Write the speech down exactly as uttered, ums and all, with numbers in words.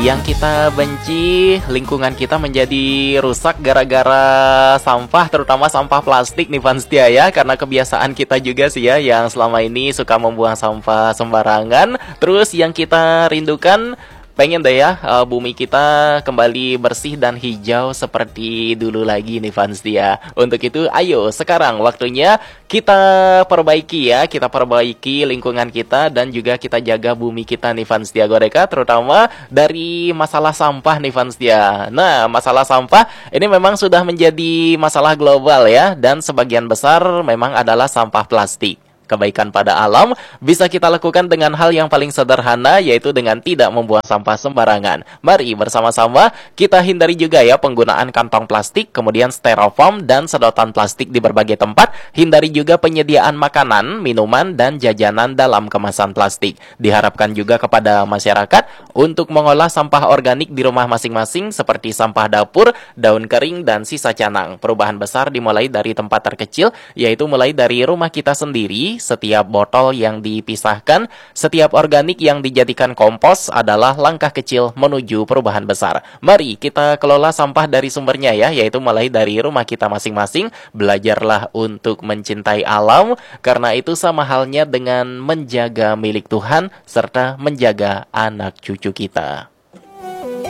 Yang kita benci, lingkungan kita menjadi rusak gara-gara sampah, terutama sampah plastik nih Fans Setia ya. Karena kebiasaan kita juga sih ya, yang selama ini suka membuang sampah sembarangan. Terus yang kita rindukan, pengen deh ya uh, bumi kita kembali bersih dan hijau seperti dulu lagi nih Fans Setia. Untuk itu ayo sekarang waktunya kita perbaiki ya, kita perbaiki lingkungan kita dan juga kita jaga bumi kita nih Fans Setia Goreka, terutama dari masalah sampah nih Fans Setia. Nah, masalah sampah ini memang sudah menjadi masalah global ya, dan sebagian besar memang adalah sampah plastik. Kebaikan pada alam bisa kita lakukan dengan hal yang paling sederhana, yaitu dengan tidak membuang sampah sembarangan. Mari bersama-sama kita hindari juga ya penggunaan kantong plastik, kemudian styrofoam dan sedotan plastik di berbagai tempat. Hindari juga penyediaan makanan, minuman, dan jajanan dalam kemasan plastik. Diharapkan juga kepada masyarakat untuk mengolah sampah organik di rumah masing-masing seperti sampah dapur, daun kering, dan sisa canang. Perubahan besar dimulai dari tempat terkecil, yaitu mulai dari rumah kita sendiri. Setiap botol yang dipisahkan, setiap organik yang dijadikan kompos adalah langkah kecil menuju perubahan besar. Mari kita kelola sampah dari sumbernya ya, yaitu mulai dari rumah kita masing-masing. Belajarlah untuk mencintai alam, karena itu sama halnya dengan menjaga milik Tuhan serta menjaga anak cucu kita.